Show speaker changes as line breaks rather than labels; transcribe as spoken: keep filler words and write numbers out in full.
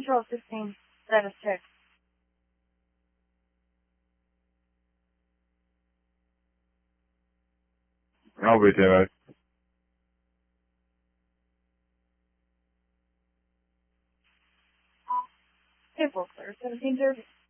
Control sixteen, status check.
I'll be there.
April clear, seventeen thirty.